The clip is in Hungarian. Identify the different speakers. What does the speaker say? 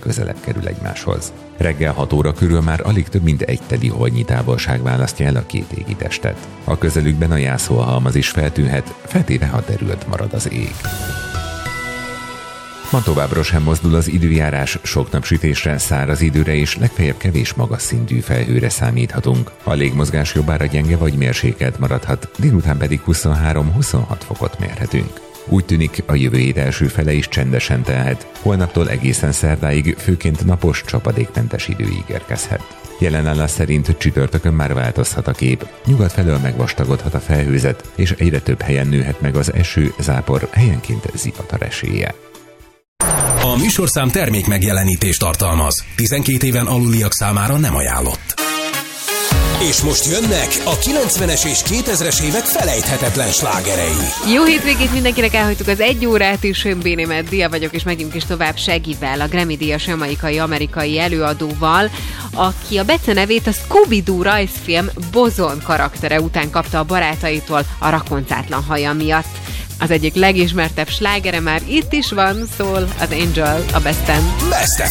Speaker 1: közelebb kerül egymáshoz. Reggel 6 óra körül már alig több mint egy teli holnyi távolság választja el a két égitestet. A közelükben a jászolhalmaz is feltűnhet, feltéve ha derült marad az ég. Ma továbbra sem mozdul az időjárás, sok napsütésre, száraz időre és legfeljebb kevés magas szintű felhőre számíthatunk. A légmozgás jobbára gyenge vagy mérsékelt maradhat, délután pedig 23-26 fokot mérhetünk. Úgy tűnik, a jövő hét első fele is csendesen telhet, holnaptól egészen szerdáig főként napos, csapadékmentes idő ígérkezhet. Jelenállás szerint csütörtökön már változhat a kép, nyugat felől megvastagodhat a felhőzet, és egyre több helyen nőhet meg az eső, zápor, helyenként zivatar esélye.
Speaker 2: A műsorszám termék megjelenítést tartalmaz. 12 éven aluliak számára nem ajánlott. És most jönnek a 90-es és 2000-es évek felejthetetlen slágerei.
Speaker 3: Jó hétvégét mindenkinek, elhagytuk az 1 órát is, én Bénémet Dia vagyok, és megyünk is tovább Shaggyvel, a Grammy-díjas jamaikai-amerikai előadóval, aki a becenevét a Scooby-Doo rajzfilm Bozon karaktere után kapta a barátaitól a rakoncátlan haja miatt. Az egyik legismertebb slágere már itt is van, szól az Angel a Besten.
Speaker 2: Best